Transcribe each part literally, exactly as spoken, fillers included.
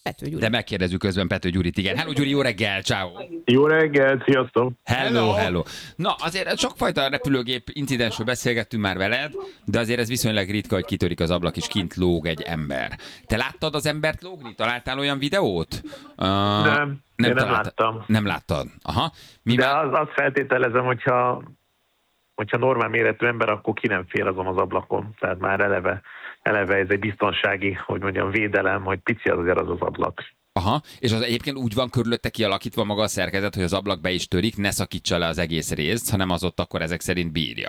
Pető Gyuri. De megkérdezzük közben Pető Gyurit, igen. Hello Gyuri, jó reggel, ciao. Jó reggel, sziasztok! Hello, hello. Na, azért sokfajta repülőgép incidensről beszélgettünk már veled, de azért ez viszonylag ritka, hogy kitörik az ablak, és kint lóg egy ember. Te láttad az embert lógni? Találtál olyan videót? Uh, Nem, nem, nem láttam. Nem láttad. Aha. Mi de már... az, azt feltételezem, hogyha, hogyha normál méretű ember, akkor ki nem fér azon az ablakon. Tehát már eleve, eleve ez egy biztonsági, hogy mondjam, védelem, hogy pici az azért az az ablak. Aha, és az egyébként úgy van körülötte kialakítva maga a szerkezet, hogy az ablak be is törik, ne szakítsa le az egész részt, hanem az ott akkor ezek szerint bírja.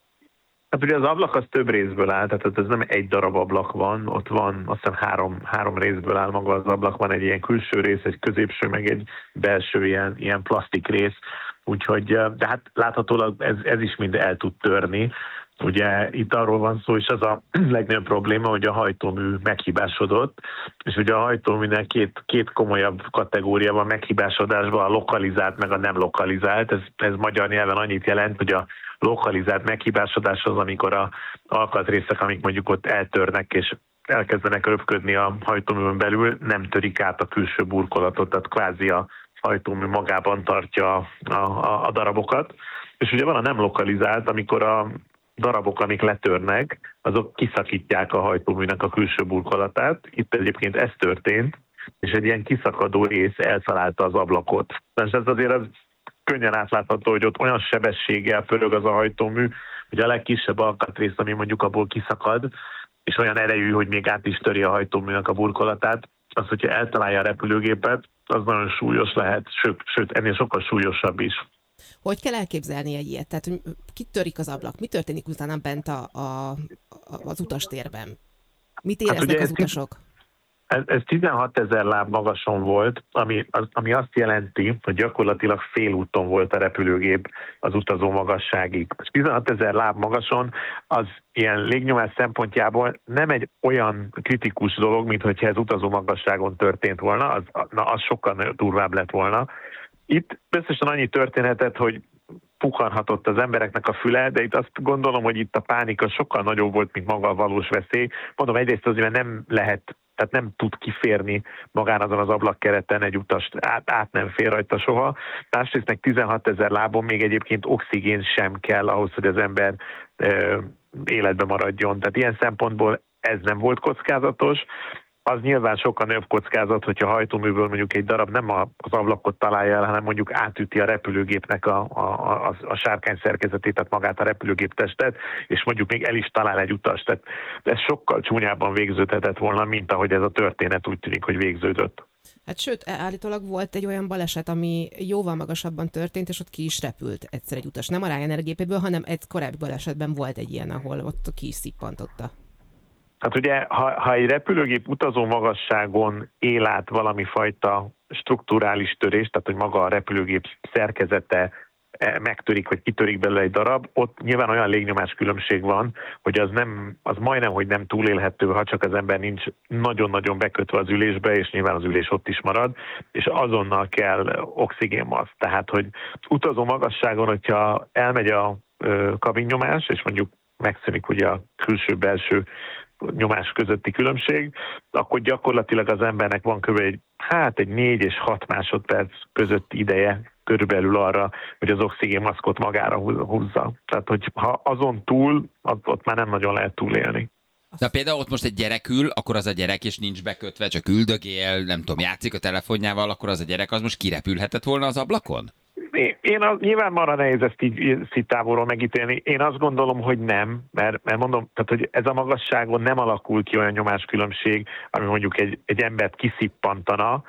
Hát ugye az ablak az több részből áll, tehát ez nem egy darab ablak van, ott van azt hiszem három, három részből áll maga az ablak, van egy ilyen külső rész, egy középső, meg egy belső ilyen, ilyen plastik rész, úgyhogy, de hát láthatólag ez, ez is mind el tud törni. Ugye itt arról van szó, és az a legnagyobb probléma, hogy a hajtómű meghibásodott, és ugye a hajtóműnek két, két komolyabb kategória van meghibásodásban, a lokalizált meg a nem lokalizált. Ez, ez magyar nyelven annyit jelent, hogy a lokalizált meghibásodás az, amikor a alkatrészek, amik mondjuk ott eltörnek, és elkezdenek röpködni a hajtóművön belül, nem törik át a külső burkolatot, tehát kvázi a hajtómű magában tartja a, a, a darabokat. És ugye van a nem lokalizált, amikor a darabok, amik letörnek, azok kiszakítják a hajtóműnek a külső burkolatát. Itt egyébként ez történt, és egy ilyen kiszakadó rész eltalálta az ablakot. És ez azért az könnyen átlátható, hogy ott olyan sebességgel pörög az a hajtómű, hogy a legkisebb alkatrész, ami mondjuk abból kiszakad, és olyan erejű, hogy még át is töri a hajtóműnek a burkolatát, az, hogyha eltalálja a repülőgépet, az nagyon súlyos lehet, sőt, sőt ennél sokkal súlyosabb is. Hogy kell elképzelni egy ilyet? Tehát, hogy kitörik az ablak, mi történik utána bent a, a, az utastérben? Mit éreznek hát az utasok? Ez, ez tizenhatezer láb magason volt, ami, az, ami azt jelenti, hogy gyakorlatilag félúton volt a repülőgép az utazó magasságig. tizenhatezer láb magason az ilyen légnyomás szempontjából nem egy olyan kritikus dolog, mint hogyha ez utazó magasságon történt volna, az, na, az sokkal durvább lett volna. Itt összesen annyi történetet, hogy pukanhatott az embereknek a füle, de itt azt gondolom, hogy itt a pánika sokkal nagyobb volt, mint maga a valós veszély. Mondom, egyrészt azért, mert nem lehet, tehát nem tud kiférni magán azon az ablakkereten egy utast, át, át nem fér rajta soha. Másrészt meg tizenhatezer lábon még egyébként oxigén sem kell ahhoz, hogy az ember ö, életbe maradjon. Tehát ilyen szempontból ez nem volt kockázatos. Az nyilván sokkal nagyobb kockázat, hogyha a hajtóműből mondjuk egy darab nem az ablakot találja el, hanem mondjuk átüti a repülőgépnek a, a, a, a sárkány szerkezetét, tehát magát a repülőgép testet, és mondjuk még el is talál egy utast. Tehát ez sokkal csúnyábban végződhetett volna, mint ahogy ez a történet úgy tűnik, hogy végződött. Hát sőt, állítólag volt egy olyan baleset, ami jóval magasabban történt, és ott ki is repült egyszer egy utas. Nem a Ryanair gépéből, hanem egy korábbi balesetben volt egy ilyen, ahol ott ki is szippantotta. Hát ugye, ha, ha egy repülőgép utazó magasságon él át valami fajta strukturális törés, tehát hogy maga a repülőgép szerkezete megtörik, vagy kitörik belőle egy darab, ott nyilván olyan légnyomás különbség van, hogy az, nem, az majdnem, hogy nem túlélhető, ha csak az ember nincs nagyon-nagyon bekötve az ülésbe, és nyilván az ülés ott is marad, és azonnal kell oxigénmaszk. Tehát, hogy utazó magasságon, hogyha elmegy a kabinnyomás, és mondjuk megszűnik ugye a külső-belső nyomás közötti különbség, akkor gyakorlatilag az embernek van kb. egy, hát egy négy és hat másodperc közötti ideje körülbelül arra, hogy az oxigénmaszkot magára húzza. Tehát, hogy ha azon túl, ott már nem nagyon lehet túlélni. De például ott most egy gyerek ül, akkor az a gyerek és nincs bekötve, csak üldögél, nem tudom, játszik a telefonjával, akkor az a gyerek az most kirepülhetett volna az ablakon? Én az, nyilván marra nehéz ezt így, így távolról megítélni. Én azt gondolom, hogy nem, mert, mert mondom, tehát, hogy ez a magasságon nem alakul ki olyan nyomáskülönbség, ami mondjuk egy, egy embert kiszippantana.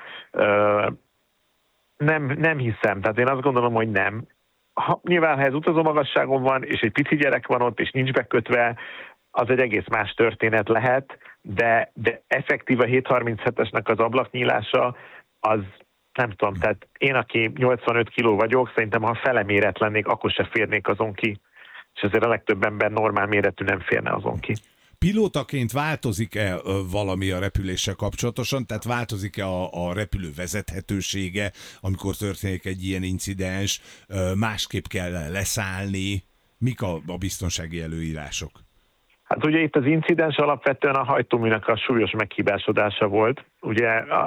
Nem, nem hiszem, tehát én azt gondolom, hogy nem. Ha, nyilván, ha ez utazó magasságon van, és egy pici gyerek van ott, és nincs bekötve, az egy egész más történet lehet, de, de effektív a hétszázharminchetesnek az ablaknyílása, az nem tudom, tehát én, aki nyolcvanöt kiló vagyok, szerintem ha fele méret lennék, akkor se férnék azon ki. És azért a legtöbb ember normál méretű nem férne azon ki. Pilótaként változik-e valami a repüléssel kapcsolatosan? Tehát változik-e a, a repülő vezethetősége, amikor történik egy ilyen incidens? Másképp kell leszállni? Mik a, a biztonsági előírások? Hát ugye itt az incidens alapvetően a hajtóműnek a súlyos meghibásodása volt. Ugye